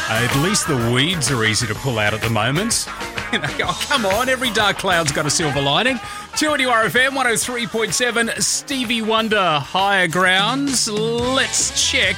At least the weeds are easy to pull out at the moment. Oh, come on, every dark cloud's got a silver lining. 2NURFM 103.7, Stevie Wonder, Higher Grounds. Let's check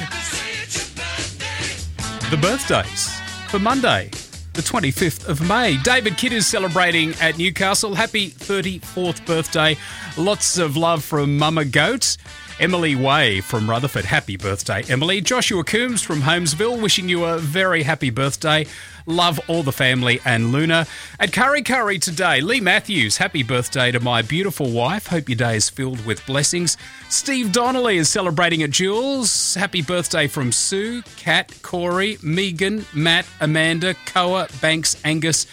the birthdays for Monday, the 25th of May. David Kidd is celebrating at Newcastle. Happy 34th birthday. Lots of love from Mama Goat. Emily Way from Rutherford. Happy birthday, Emily. Joshua Coombs from Holmesville, wishing you a very happy birthday. Love all the family and Luna. At Curry Curry today, Lee Matthews, happy birthday to my beautiful wife. Hope your day is filled with blessings. Steve Donnelly is celebrating at Jules. Happy birthday from Sue, Kat, Corey, Megan, Matt, Amanda, Koa, Banks, Angus.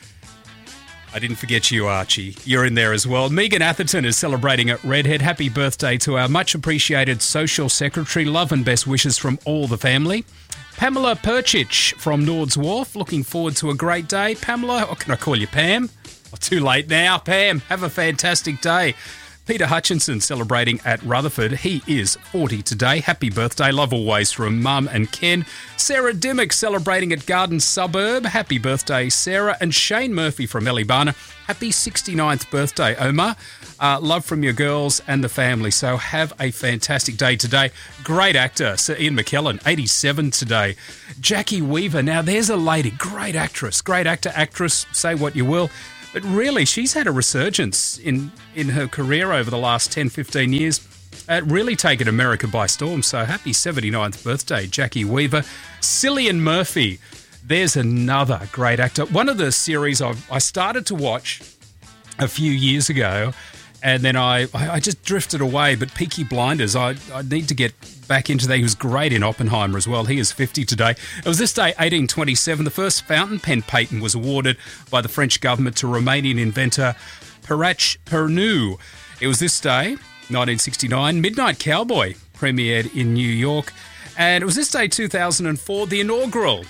I didn't forget you, Archie. You're in there as well. Megan Atherton is celebrating at Redhead. Happy birthday to our much appreciated social secretary. Love and best wishes from all the family. Pamela Perchich from Nords Wharf. Looking forward to a great day. Pamela, or can I call you Pam? Oh, too late now. Pam, have a fantastic day. Peter Hutchinson celebrating at Rutherford. He is 40 today. Happy birthday. Love always from Mum and Ken. Sarah Dimmock celebrating at Garden Suburb. Happy birthday, Sarah. And Shane Murphy from Elibana. Happy 69th birthday, Omar. Love from your girls and the family. So have a fantastic day today. Great actor, Sir Ian McKellen, 87 today. Jackie Weaver. Now there's a lady. Great actress. Great actor, actress. Say what you will. But really, she's had a resurgence in her career over the last 10, 15 years. Really taken America by storm. So happy 79th birthday, Jackie Weaver. Cillian Murphy, there's another great actor. One of the series I started to watch a few years ago, and then I just drifted away. But Peaky Blinders, I need to get back into that. He was great in Oppenheimer as well. He is 50 today. It was this day, 1827, the first fountain pen patent was awarded by the French government to Romanian inventor Parache Pernu. It was this day, 1969, Midnight Cowboy premiered in New York. And it was this day, 2004, the inaugural.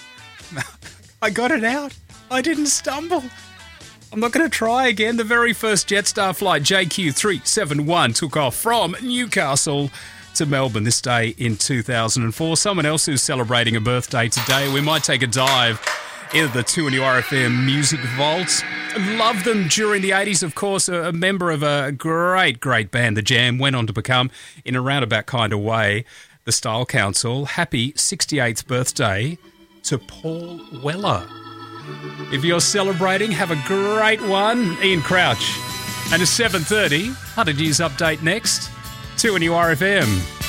I got it out. I didn't stumble. I'm not going to try again. The very first Jetstar flight, JQ371, took off from Newcastle to Melbourne this day in 2004. Someone else who's celebrating a birthday today. We might take a dive into the 2NURFM Music Vault. Loved them during the 80s, of course. A member of a great, great band, The Jam, went on to become, in a roundabout kind of way, the Style Council. Happy 68th birthday to Paul Weller. If you're celebrating, have a great one. Ian Crouch. And at 7:30, 100 News Update next. 2NURFM.